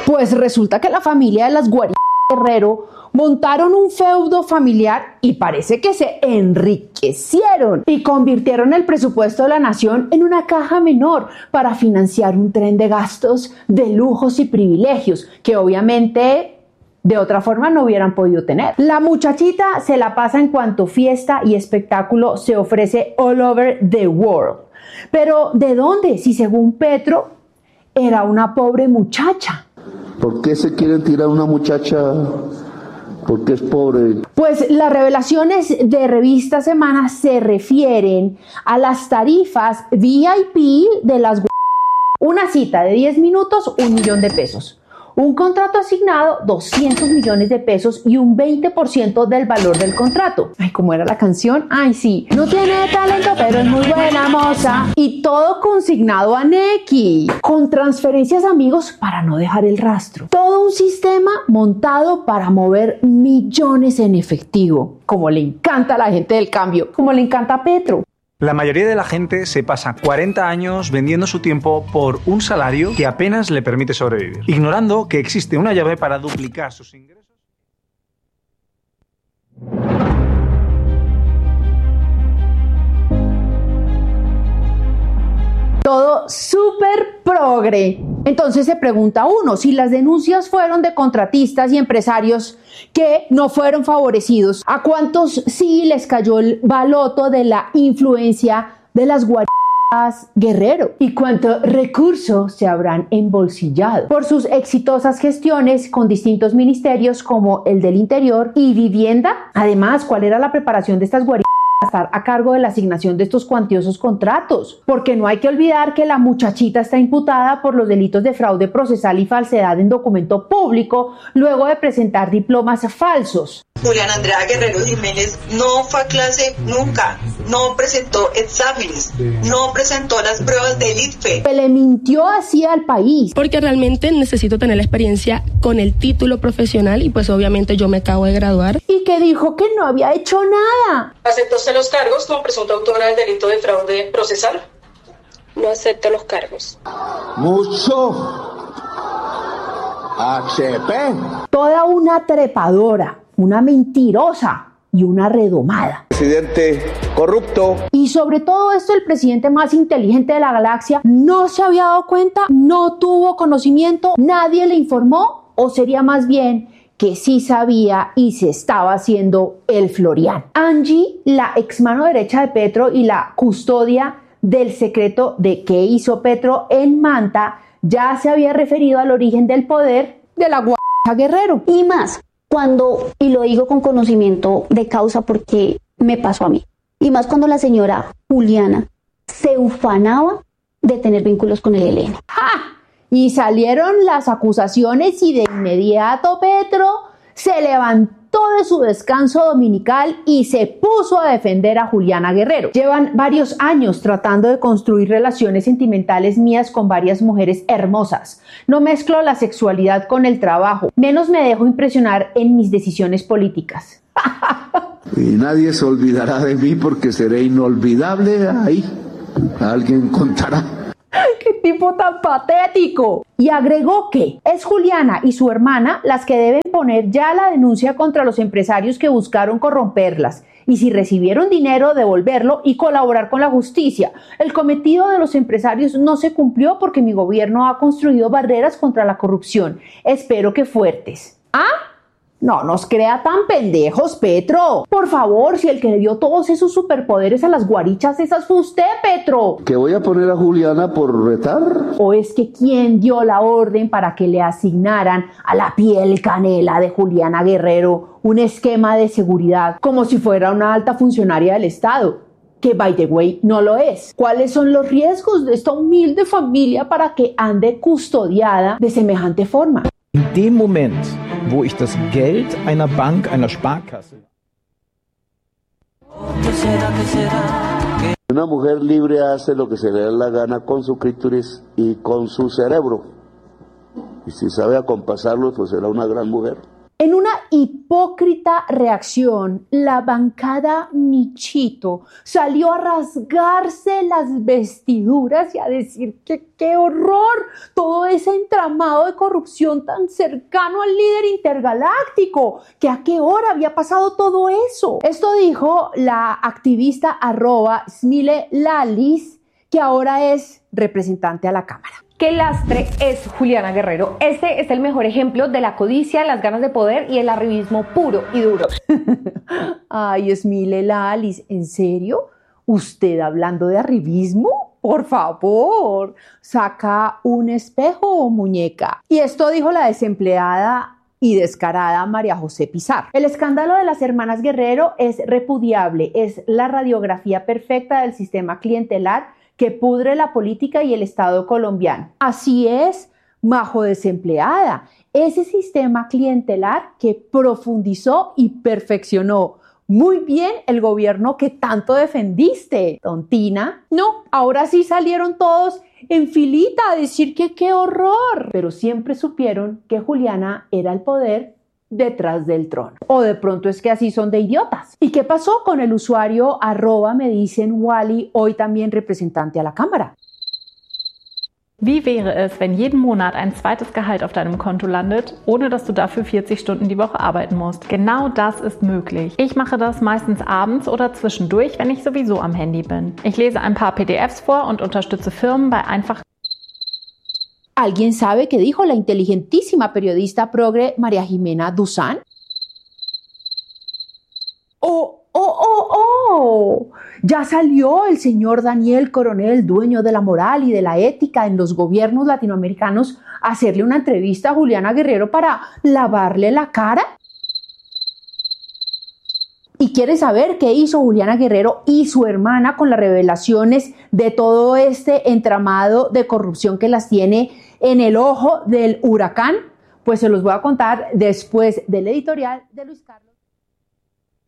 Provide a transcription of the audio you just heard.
Pues resulta que la familia de las Guerrero montaron un feudo familiar y parece que se enriquecieron y convirtieron el presupuesto de la nación en una caja menor para financiar un tren de gastos de lujos y privilegios que obviamente de otra forma no hubieran podido tener. La muchachita se la pasa en cuanto fiesta y espectáculo se ofrece all over the world. Pero ¿de dónde? Si según Petro era una pobre muchacha. ¿Por qué se quieren tirar a una muchacha porque es pobre? Pues las revelaciones de Revista Semana se refieren a las tarifas VIP de las una cita de 10 minutos, 1 millón de pesos. Un contrato asignado, 200 millones de pesos y un 20% del valor del contrato. Ay, ¿cómo era la canción? Ay, sí. No tiene talento, pero es muy buena moza. Y todo consignado a Nequi, con transferencias a amigos para no dejar el rastro. Todo un sistema montado para mover millones en efectivo. Como le encanta a la gente del cambio, como le encanta a Petro. La mayoría de la gente se pasa 40 años vendiendo su tiempo por un salario que apenas le permite sobrevivir, ignorando que existe una llave para duplicar sus ingresos. Todo súper progre. Entonces se pregunta uno, si las denuncias fueron de contratistas y empresarios que no fueron favorecidos, ¿a cuántos sí les cayó el baloto de la influencia de las Guerrero? ¿Y cuántos recursos se habrán embolsillado por sus exitosas gestiones con distintos ministerios como el del Interior y Vivienda? Además, ¿cuál era la preparación de estas estar a cargo de la asignación de estos cuantiosos contratos? Porque no hay que olvidar que la muchachita está imputada por los delitos de fraude procesal y falsedad en documento público luego de presentar diplomas falsos. Juliana Andrea Guerrero Jiménez no fue a clase nunca, no presentó exámenes, no presentó las pruebas del ICFE. Le mintió así al país. Porque realmente necesito tener la experiencia con el título profesional y pues obviamente yo me acabo de graduar. Y que dijo que no había hecho nada. ¿Aceptó usted los cargos como presunta autora del delito de fraude procesal? No acepto los cargos. Mucho. HP. Toda una trepadora, una mentirosa y una redomada. Presidente corrupto. Y sobre todo esto, el presidente más inteligente de la galaxia no se había dado cuenta, no tuvo conocimiento, nadie le informó, o sería más bien que sí sabía y se estaba haciendo el Florian. Angie, la ex mano derecha de Petro y la custodia del secreto de qué hizo Petro en Manta, ya se había referido al origen del poder de la Guerrero. Y más, y lo digo con conocimiento de causa porque me pasó a mí, y más cuando la señora Juliana se ufanaba de tener vínculos con el ELN. ¡Ja! Y salieron las acusaciones y de inmediato Petro se levantó de su descanso dominical y se puso a defender a Juliana Guerrero. Llevan varios años tratando de construir relaciones sentimentales mías con varias mujeres hermosas. No mezclo la sexualidad con el trabajo, menos me dejo impresionar en mis decisiones políticas. Y nadie se olvidará de mí porque seré inolvidable ahí. Alguien contará. ¡Qué tipo tan patético! Y agregó que es Juliana y su hermana las que deben poner ya la denuncia contra los empresarios que buscaron corromperlas. Y si recibieron dinero, devolverlo y colaborar con la justicia. El cometido de los empresarios no se cumplió porque mi gobierno ha construido barreras contra la corrupción. Espero que fuertes. ¿Ah? No nos crea tan pendejos, Petro. Por favor, si el que le dio todos esos superpoderes a las guarichas esas fue usted, Petro. ¿Que voy a poner a Juliana por retar? ¿O es que quién dio la orden para que le asignaran a la piel canela de Juliana Guerrero un esquema de seguridad como si fuera una alta funcionaria del Estado? Que, by the way, no lo es. ¿Cuáles son los riesgos de esta humilde familia para que ande custodiada de semejante forma? In dem Moment, wo ich das Geld einer Bank, einer Sparkasse... Una mujer libre hace lo que se le da la gana con su clítoris y con su cerebro. Y si sabe acompasarlo, pues será una gran mujer. En una hipócrita reacción, la bancada Nichito salió a rasgarse las vestiduras y a decir que ¡qué horror! Todo ese entramado de corrupción tan cercano al líder intergaláctico, que a qué hora había pasado todo eso. Esto dijo la activista @SmileLalis, que ahora es representante a la Cámara. ¡Qué lastre es Juliana Guerrero! Este es el mejor ejemplo de la codicia, las ganas de poder y el arribismo puro y duro. Ay, SmileLalis, ¿en serio? ¿Usted hablando de arribismo? Por favor, saca un espejo, muñeca. Y esto dijo la desempleada y descarada María José Pizarro. El escándalo de las hermanas Guerrero es repudiable, es la radiografía perfecta del sistema clientelar que pudre la política y el Estado colombiano. Así es, Majo desempleada, ese sistema clientelar que profundizó y perfeccionó muy bien el gobierno que tanto defendiste, tontina. No, ahora sí salieron todos en filita a decir que qué horror, pero siempre supieron que Juliana era el poder detrás del trono. O de pronto es que así son de idiotas. ¿Y qué pasó con el usuario @me-dicen-Wally, hoy también representante a la Cámara? Wie wäre es, wenn jeden Monat ein zweites Gehalt auf deinem Konto landet, ohne dass du dafür 40 Stunden die Woche arbeiten musst? Genau das ist möglich. Ich mache das meistens abends oder zwischendurch, wenn ich sowieso am Handy bin. Ich lese ein paar PDFs vor und unterstütze Firmen bei einfach. ¿Alguien sabe qué dijo la inteligentísima periodista progre María Jimena Duzán? Ya salió el señor Daniel Coronel, dueño de la moral y de la ética en los gobiernos latinoamericanos, a hacerle una entrevista a Juliana Guerrero para lavarle la cara. ¿Y quiere saber qué hizo Juliana Guerrero y su hermana con las revelaciones de todo este entramado de corrupción que las tiene en el ojo del huracán? Pues se los voy a contar después del editorial de Luis Carlos.